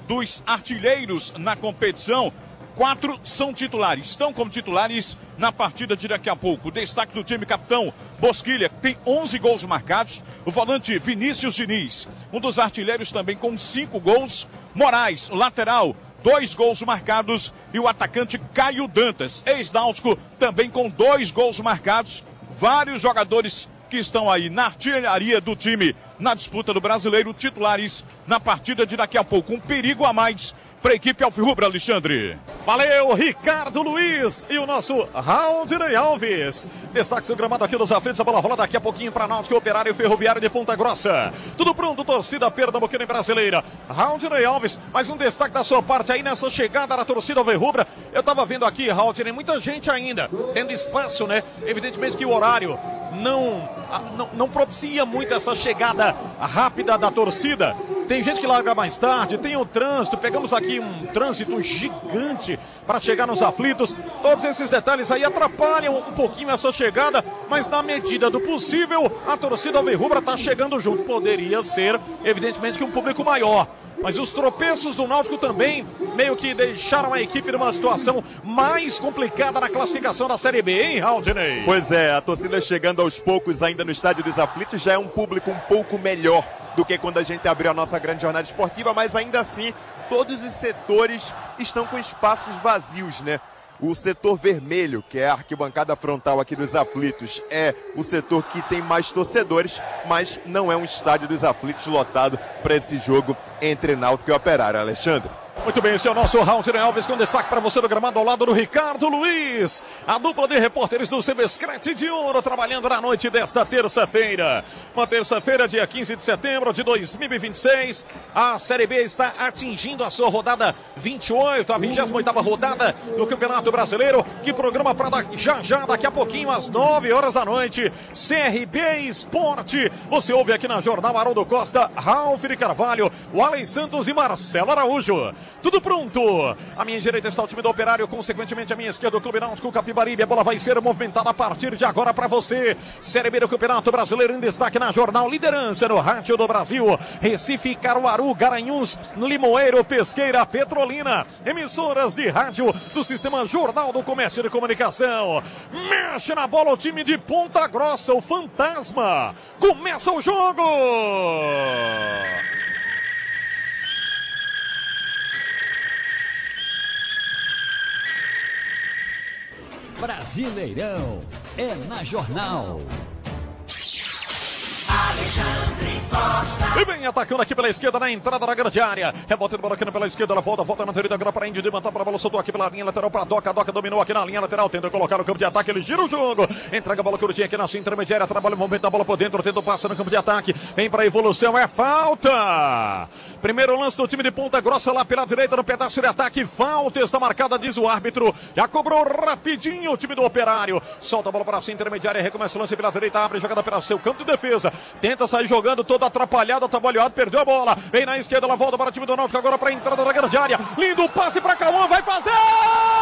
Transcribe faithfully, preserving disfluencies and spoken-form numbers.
dos artilheiros na competição. Quatro são titulares, estão como titulares na partida de daqui a pouco. Destaque do time, capitão Bosquilha, que tem onze gols marcados. O volante Vinícius Diniz, um dos artilheiros também com cinco gols. Moraes, lateral, dois gols marcados. E o atacante Caio Dantas, ex-náutico, também com dois gols marcados. Vários jogadores que estão aí na artilharia do time na disputa do Brasileiro, titulares na partida de daqui a pouco. Um perigo a mais para a equipe alvirrubra, Alexandre. Valeu, Ricardo Luiz e o nosso Rauldirei Alves. Destaque do gramado aqui dos aflitos, a bola rola daqui a pouquinho para Náutico, Operário e Ferroviário de Ponta Grossa. Tudo pronto, torcida pernambucana e brasileira. Rauldirei Alves, mais um destaque da sua parte aí nessa chegada da torcida alvirrubra. Eu tava vendo aqui, Rauldirei, muita gente ainda, tendo espaço, né? Evidentemente que o horário não, não, não propicia muito essa chegada rápida da torcida. Tem gente que larga mais tarde, tem o trânsito, pegamos aqui um trânsito gigante para chegar nos aflitos. Todos esses detalhes aí atrapalham um pouquinho essa chegada, mas na medida do possível, a torcida alvirrubra está chegando junto. Poderia ser, evidentemente, que um público maior. Mas os tropeços do Náutico também meio que deixaram a equipe numa situação mais complicada na classificação da Série B, hein, Raudinei? Pois é, a torcida chegando aos poucos ainda no Estádio dos Aflitos, já é um público um pouco melhor do que quando a gente abriu a nossa grande jornada esportiva, mas ainda assim, todos os setores estão com espaços vazios, né? O setor vermelho, que é a arquibancada frontal aqui dos Aflitos, é o setor que tem mais torcedores, mas não é um Estádio dos Aflitos lotado para esse jogo entre Náutico e Operário. Alexandre. Muito bem, esse é o nosso Rauldirei Alves com destaque para você do gramado ao lado do Ricardo Luiz. A dupla de repórteres do Sebescrete de Ouro trabalhando na noite desta terça-feira. Uma terça-feira, dia quinze de setembro de dois mil e vinte e seis. A Série B está atingindo a sua rodada vinte e oito, a vigésima oitava rodada do Campeonato Brasileiro, que programa para já já, daqui a pouquinho, às nove horas da noite. C R B Esporte. Você ouve aqui na Jornal Haroldo Costa, Ralf de Carvalho, o Alen Santos e Marcelo Araújo. Tudo pronto. A minha direita está o time do Operário, consequentemente a minha esquerda o Clube Náutico Capibaribe. A bola vai ser movimentada a partir de agora para você. Série B do Campeonato Brasileiro em destaque na Jornal, liderança no rádio do Brasil. Recife, Caruaru, Garanhuns, Limoeiro, Pesqueira, Petrolina. Emissoras de rádio do Sistema Jornal do Comércio de Comunicação. Mexe na bola o time de Ponta Grossa, o Fantasma. Começa o jogo. Brasileirão é na Jornal. Alexandre Costa. E vem atacando aqui pela esquerda na entrada da grande área. Rebotando bola aqui pela esquerda, ela volta, volta na teoria agora para Índio de mantar para a bola, soltou aqui pela linha lateral para Doca. Doca dominou aqui na linha lateral, tenta colocar no campo de ataque, ele gira o jogo. Entrega a bola curtinha aqui na sua intermediária, trabalha o movimento da bola por dentro, tenta o passe no campo de ataque. Vem para a evolução, é falta. Primeiro lance do time de Ponta Grossa lá pela direita no pedaço de ataque. Falta está marcada, diz o árbitro. Já cobrou rapidinho o time do Operário. Solta a bola para a sua intermediária, recomeça o lance pela direita, abre jogada pelo seu campo de defesa. Tenta sair jogando todo atrapalhado, atabalhado, perdeu a bola. Vem na esquerda, ela volta para o time do Náutico agora para a entrada da grande área. Lindo passe para Cauã, vai fazer!